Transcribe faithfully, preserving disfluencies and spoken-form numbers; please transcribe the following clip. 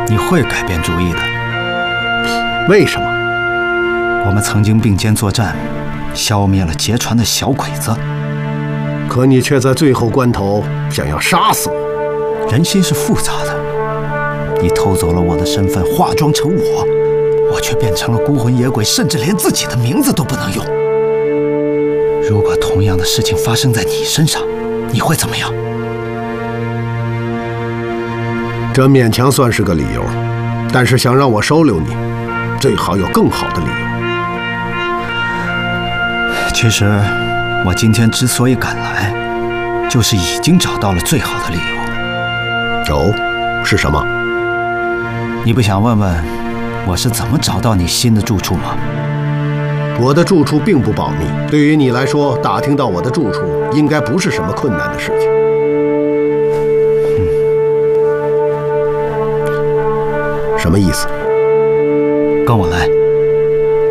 你会改变主意的。 为什么？ 我们曾经并肩作战，消灭了劫船的小鬼子， 可你却在最后关头想要杀死我。 人心是复杂的，你偷走了我的身份，化妆成我，我却变成了孤魂野鬼，甚至连自己的名字都不能用。如果同样的事情发生在你身上，你会怎么样？ 这勉强算是个理由，但是想让我收留你，最好有更好的理由。 其实，我今天之所以赶来，就是已经找到了最好的理由。 哦，是什么？ 你不想问问我是怎么找到你新的住处吗？ 我的住处并不保密，对于你来说，打听到我的住处应该不是什么困难的事情。 嗯， 什么意思？ 跟我来。